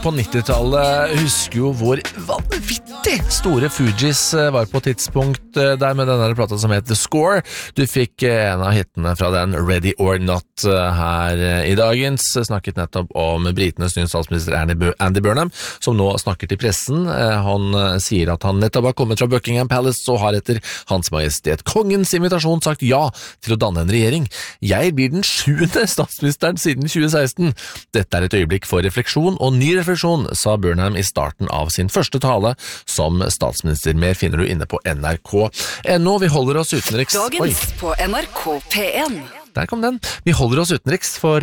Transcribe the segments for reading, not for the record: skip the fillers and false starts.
på 90-tallet husker jo hvor vanvittig store Fugees var på tidspunkt der med denne plata som heter The Score. Du fikk en av hittene fra den, Ready or Not, her i dagens. Snakket nettopp om britenes nye statsminister Andy Burnham, som nå snakker til pressen. Han sier at han nettopp har kommet fra Buckingham Palace og har etter Hans Majestet Kongens invitasjon sagt ja til å danne en regjering. Jeg blir den 7. statsministeren siden 2016. Dette er et øyeblikk for refleksjon og ny refleksjon, sa Burnham i starten av sin første tale som statsminister. Mer finner du inne på NRK.no. Vi holder oss utenriks. Dagens på NRK P1. Der kom den. Vi holder oss utenriks for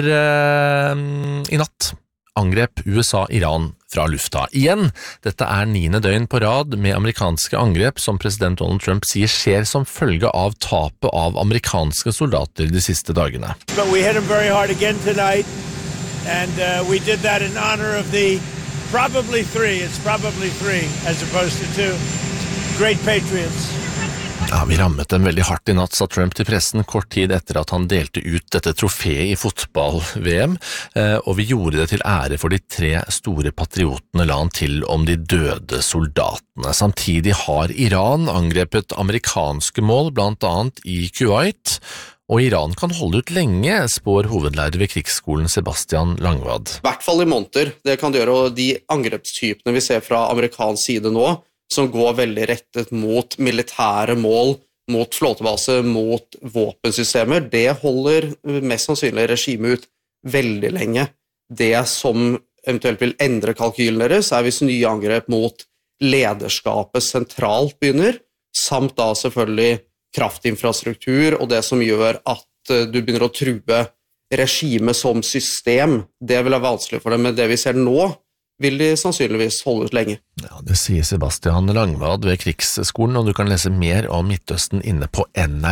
i natt angrep USA Iran fra lufta. Igjen, dette er 9. døgn på rad med amerikanske angrep som president Donald Trump sier skjer som følge av tapet av amerikanske soldater de siste dagene. But we hit them very hard again tonight, and we did that in honor of the probably three as opposed to two great patriots. Ja, vi rammet dem veldig hardt i natt, sa Trump til pressen kort tid etter at han delte ut dette trofeet i fotball-VM, og vi gjorde det til ære for de 3 store patriotene, la han til om de døde soldatene. Samtidig har Iran angrepet amerikanske mål, blant annet i Kuwait, og Iran kan holde ut lenge, spår hovedlærer ved krigsskolen Sebastian Langvad. I hvert fall i måneder, det kan det gjøre, og de angrepstypene vi ser fra amerikansk side nå, som går veldig rettet mot militære mål, mot flåtebase, mot våpensystemer, det holder mest sannsynlig regimet ut veldig lenge. Det som eventuelt vil endre kalkylen deres, er hvis nye angrep mot lederskapet sentralt begynner, samt da selvfølgelig kraftinfrastruktur, og det som gjør at du begynner å true regimet som system. Det vil være vanskelig for dem, men det vi ser nå, vil de sannsynligvis holde ut lenge. Ja, det sier Sebastian Langvad ved krigsskolen, og du kan lese mer om Midtøsten inne på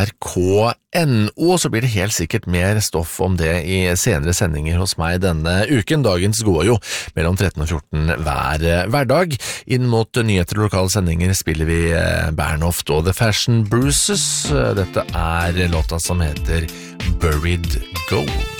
NRK.no, så blir det helt sikkert mer stoff om det i senere sendinger hos meg denne uken. Dagens går jo mellom 13 og 14 hver hverdag. Inn mot nyheter og lokale sendinger spiller vi Bernhoft og The Fashion Bruises. Dette er låta som heter Buried Gold.